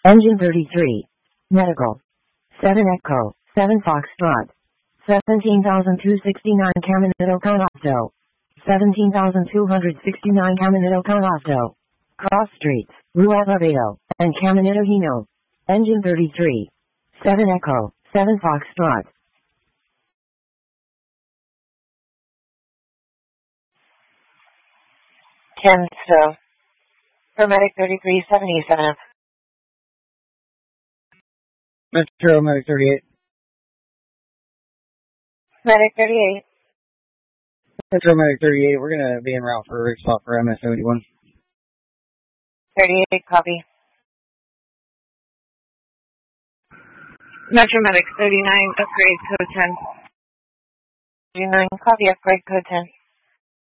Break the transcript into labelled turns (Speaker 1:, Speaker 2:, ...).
Speaker 1: Engine 33. Medical. 7 Echo, 7 Foxtrot. 17,269 Caminito Canasto. 17,269 Caminito Canasto. Cross Streets, Rua Laredo, and Caminito Hino. Engine 33. 7 Echo, 7 Foxtrot.
Speaker 2: 10 still. Paramedic 3377 up.
Speaker 3: Metro Medic 38.
Speaker 2: Medic 38.
Speaker 3: Metro Medic 38, we're going to be en route for a rig spot for MS-71.
Speaker 2: 38, copy. Metro Medic 39, upgrade code 10. 39, copy, upgrade code 10.